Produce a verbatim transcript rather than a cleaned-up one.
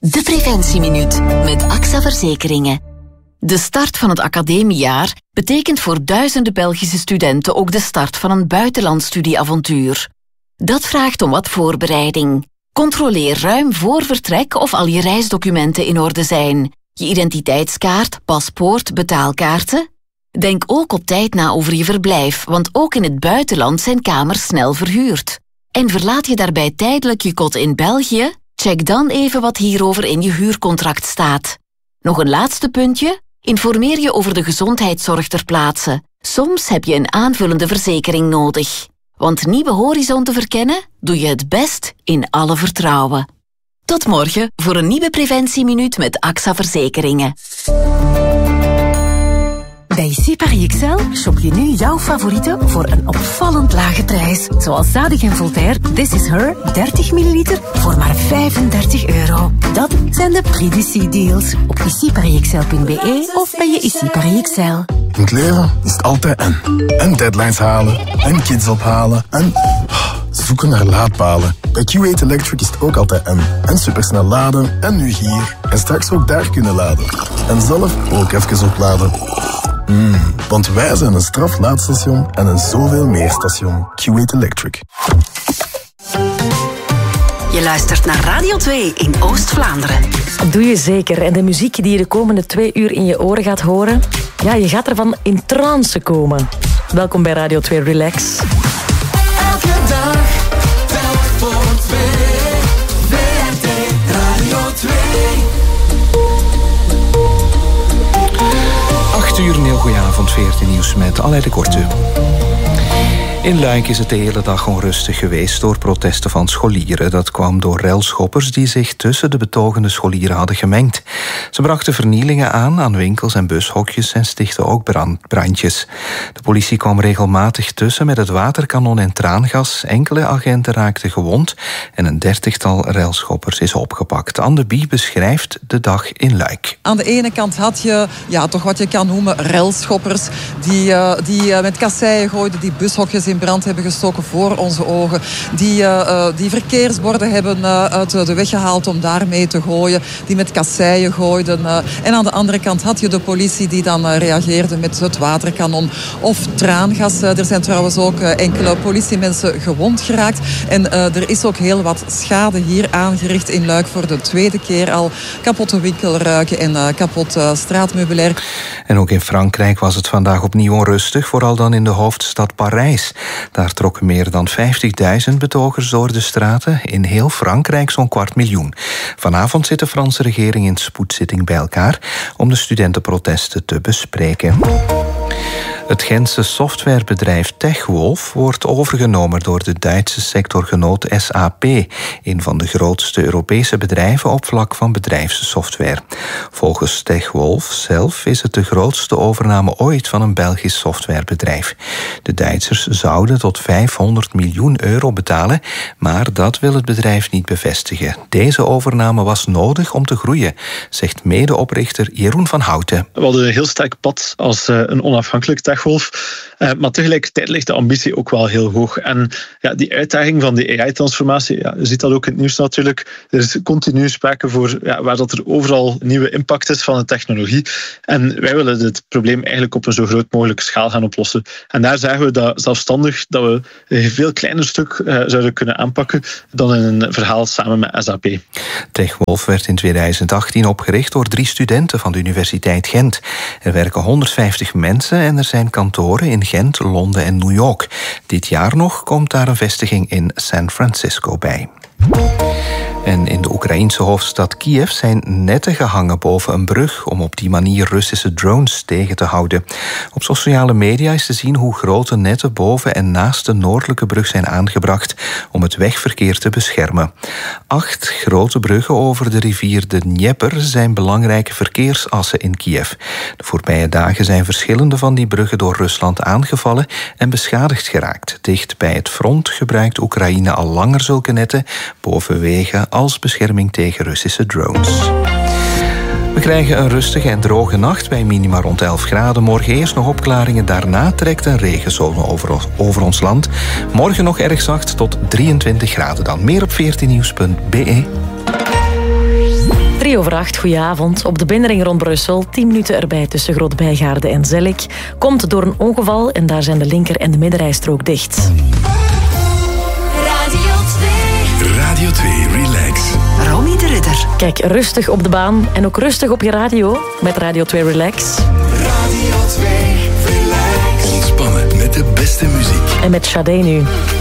De Preventieminuut met A X A Verzekeringen. De start van het academiejaar betekent voor duizenden Belgische studenten ook de start van een buitenlandstudieavontuur. Dat vraagt om wat voorbereiding. Controleer ruim voor vertrek of al je reisdocumenten in orde zijn. Je identiteitskaart, paspoort, betaalkaarten. Denk ook op tijd na over je verblijf, want ook in het buitenland zijn kamers snel verhuurd. En verlaat je daarbij tijdelijk je kot in België? Check dan even wat hierover in je huurcontract staat. Nog een laatste puntje? Informeer je over de gezondheidszorg ter plaatse. Soms heb je een aanvullende verzekering nodig. Want nieuwe horizonten verkennen doe je het best in alle vertrouwen. Tot morgen voor een nieuwe Preventieminuut met A X A Verzekeringen. Bij Sipari X L shop je nu jouw favorieten voor een opvallend lage prijs. Zoals zadig en Voltaire This Is Her dertig milliliter voor maar vijfendertig euro. Dat zijn de Prix du Cie deals op isipari x l punt b e of bij je Isipari X L. In het leven is het altijd en. En deadlines halen, en kids ophalen, en zoeken naar laadpalen. Bij Q eight Electric is het ook altijd en. En supersnel laden, en nu hier. En straks ook daar kunnen laden. En zelf ook even opladen. Mm, want wij zijn een straflaadstation en een zoveel meer station. Q eight Electric. Je luistert naar Radio twee in Oost-Vlaanderen. Dat doe je zeker. En de muziek die je de komende twee uur in je oren gaat horen, ja, je gaat ervan in trance komen. Welkom bij Radio twee Relax. Elke dag, telk voor twee. V R T Radio twee. acht uur, een heel goeie avond, V R T Nieuws met Aleid de Korte. In Luik is het de hele dag onrustig geweest door protesten van scholieren. Dat kwam door relschoppers die zich tussen de betogende scholieren hadden gemengd. Ze brachten vernielingen aan aan winkels en bushokjes en stichtten ook brand, brandjes. De politie kwam regelmatig tussen met het waterkanon en traangas. Enkele agenten raakten gewond en een dertigtal relschoppers is opgepakt. Anne Bie beschrijft de dag in Luik. Aan de ene kant had je ja, toch wat je kan noemen relschoppers die, uh, die uh, met kasseien gooiden, die bushokjes in brand hebben gestoken voor onze ogen, die, uh, die verkeersborden hebben uh, uit de weg gehaald om daarmee te gooien, die met kasseien gooiden. Uh, en aan de andere kant had je de politie die dan uh, reageerde met het waterkanon of traangas. Uh, er zijn trouwens ook uh, enkele politiemensen gewond geraakt. En uh, er is ook heel wat schade hier aangericht in Luik voor de tweede keer al. Kapotte winkelruiken en uh, kapot uh, straatmeubilair. En ook in Frankrijk was het vandaag opnieuw onrustig, vooral dan in de hoofdstad Parijs. Daar trokken meer dan vijftigduizend betogers door de straten. In heel Frankrijk zo'n kwart miljoen. Vanavond zit de Franse regering in spoedzitting bij elkaar om de studentenprotesten te bespreken. Het Gentse softwarebedrijf Techwolf wordt overgenomen door de Duitse sectorgenoot S A P, een van de grootste Europese bedrijven op vlak van bedrijfssoftware. Volgens Techwolf zelf is het de grootste overname ooit van een Belgisch softwarebedrijf. De Duitsers zouden tot vijfhonderd miljoen euro betalen, maar dat wil het bedrijf niet bevestigen. Deze overname was nodig om te groeien, zegt medeoprichter Jeroen van Houten. We hadden een heel sterk pad als een onafhankelijk Techwolf. Uh, maar tegelijkertijd ligt de ambitie ook wel heel hoog. En ja, die uitdaging van die A I-transformatie, ja, je ziet dat ook in het nieuws natuurlijk. Er is continu sprake voor ja, waar dat er overal nieuwe impact is van de technologie. En wij willen dit probleem eigenlijk op een zo groot mogelijke schaal gaan oplossen. En daar zagen we dat zelfstandig dat we een veel kleiner stuk uh, zouden kunnen aanpakken dan in een verhaal samen met S A P. Techwolf werd in tweeduizend achttien opgericht door drie studenten van de Universiteit Gent. Er werken honderdvijftig mensen en er zijn kantoren in Gent, Londen en New York. Dit jaar nog komt daar een vestiging in San Francisco bij. En in de Oekraïense hoofdstad Kiev zijn netten gehangen boven een brug om op die manier Russische drones tegen te houden. Op sociale media is te zien hoe grote netten boven en naast de noordelijke brug zijn aangebracht om het wegverkeer te beschermen. Acht grote bruggen over de rivier de Dnieper zijn belangrijke verkeersassen in Kiev. De voorbije dagen zijn verschillende van die bruggen door Rusland aangevallen en beschadigd geraakt. Dicht bij het front gebruikt Oekraïne al langer zulke netten boven wegen als bescherming tegen Russische drones. We krijgen een rustige en droge nacht bij minima rond elf graden. Morgen eerst nog opklaringen, daarna trekt een regenzone over, over ons land. Morgen nog erg zacht tot drieëntwintig graden. Dan meer op veertien nieuws punt b e. Drie over acht, goedenavond. Op de binnenring rond Brussel, tien minuten erbij tussen Groot-Bijgaarde en Zellik. Komt door een ongeval en daar zijn de linker- en de middenrijstrook dicht. Radio twee. Radio twee Relax. Romy de Ridder. Kijk rustig op de baan en ook rustig op je radio met Radio twee Relax. Radio twee Relax. Ontspannen met de beste muziek. En met Sade nu.